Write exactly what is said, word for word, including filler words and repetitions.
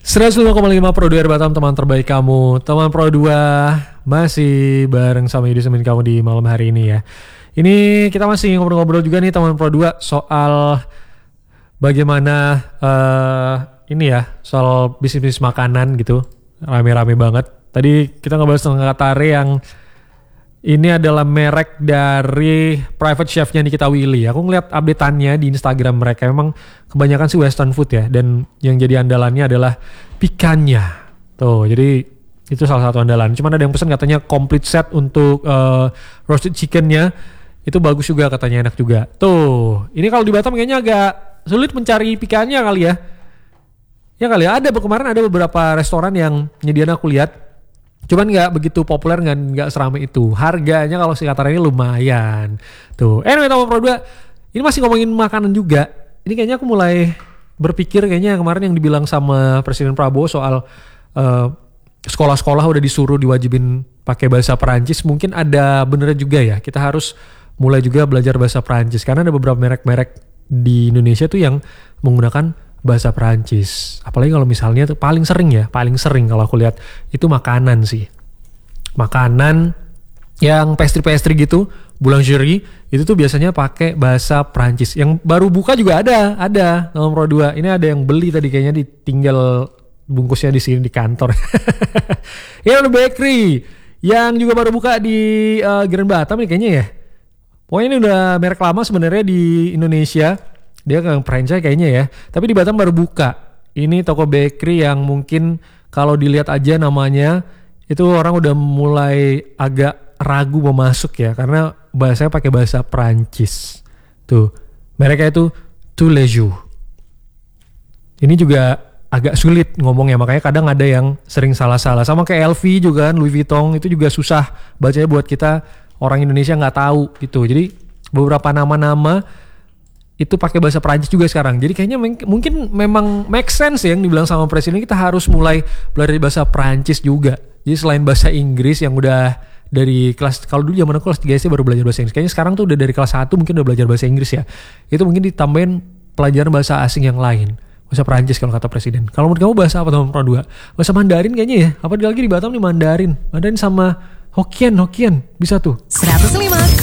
seratus lima koma lima Pro dua Batam, teman terbaik kamu. Teman Pro dua masih bareng sama Yudi Semin kamu di malam hari ini ya. Ini kita masih ngobrol-ngobrol juga nih teman Pro dua soal bagaimana uh, ini ya, soal bisnis-bisnis makanan gitu. Rame-rame banget. Tadi kita ngebahas tentang Katare yang ini adalah merek dari private chefnya Nikita Willy. Aku ngeliat update-annya di Instagram mereka. Memang kebanyakan sih western food ya. Dan yang jadi andalannya adalah picannya. Tuh, jadi itu salah satu andalan. Cuman ada yang pesan katanya complete set untuk uh, roasted chickennya. Itu bagus juga katanya, enak juga. Tuh, ini kalau di Batam kayaknya agak sulit mencari picannya kali ya. Ya kali ya, ada kemarin ada beberapa restoran yang nyediain aku lihat. Cuman nggak begitu populer, nggak nggak seramai itu. Harganya kalau si Katare ini lumayan. Tuh. Anyway, teman Pro dua, ini masih ngomongin makanan juga. Ini kayaknya aku mulai berpikir kayaknya kemarin yang dibilang sama Presiden Prabowo soal uh, sekolah-sekolah udah disuruh diwajibin pakai bahasa Perancis. Mungkin ada benernya juga ya. Kita harus mulai juga belajar bahasa Perancis. Karena ada beberapa merek-merek di Indonesia tuh yang menggunakan bahasa Perancis. Apalagi kalau misalnya tuh paling sering ya, paling sering kalau aku lihat itu makanan sih. Makanan yang pastry-pastry gitu, boulangerie, itu tuh biasanya pakai bahasa Perancis. Yang baru buka juga ada, ada nomor dua. Ini ada yang beli tadi kayaknya ditinggal bungkusnya di sini di kantor. Ini ada bakery yang juga baru buka di uh, Grand Batam nih kayaknya ya. Pokoknya ini udah merek lama sebenarnya di Indonesia. Dia kan franchise kayaknya ya. Tapi di Batam baru buka. Ini toko bakery yang mungkin kalau dilihat aja namanya itu orang udah mulai agak ragu mau masuk ya. Karena bahasanya pakai bahasa Perancis. Tuh. Mereknya itu Tous les jours. Ini juga agak sulit ngomongnya. Makanya kadang ada yang sering salah-salah. Sama kayak L V juga kan, Louis Vuitton. Itu juga susah bacanya buat kita orang Indonesia nggak tahu gitu. Jadi beberapa nama-nama itu pakai bahasa Perancis juga sekarang. Jadi kayaknya meng- mungkin memang make sense ya yang dibilang sama presiden, kita harus mulai belajar bahasa Perancis juga. Jadi selain bahasa Inggris yang udah dari kelas, kalau dulu zaman aku kelas tiga S D baru belajar bahasa Inggris. Kayaknya sekarang tuh udah dari kelas satu mungkin udah belajar bahasa Inggris ya. Itu mungkin ditambahin pelajaran bahasa asing yang lain. Bahasa Perancis kalau kata presiden. Kalau menurut kamu bahasa apa teman Pro dua? Bahasa Mandarin kayaknya ya. Apa lagi di Batam nih Mandarin. Mandarin sama Hokkien, Hokkien. Bisa tuh. seratus lima